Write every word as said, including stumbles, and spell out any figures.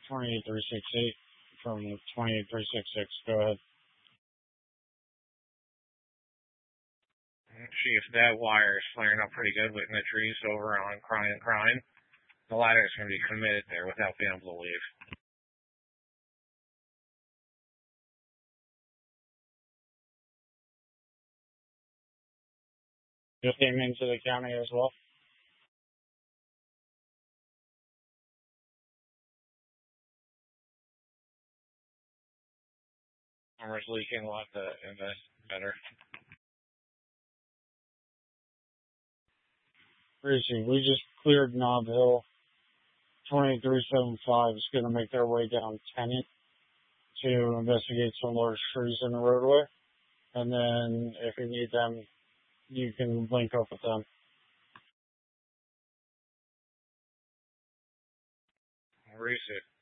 twenty-eight three sixty-eight from twenty-eight three sixty-six. Go ahead. Chief, that wire is flaring up pretty good in the trees over on Crime and Crime. The ladder's going to be committed there without being able to leave. Just came into the county as well. Armor's leaking a lot the, in the better. Gracie, we just cleared Knob Hill. twenty-three seventy-five is going to make their way down Tennant to investigate some large trees in the roadway. And then if you need them, you can link up with them. Reese.